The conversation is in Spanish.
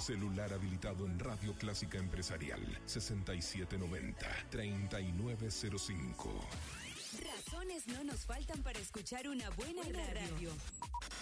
Celular habilitado en Radio Clásica Empresarial 6790-3905. Razones no nos faltan para escuchar una buena radio.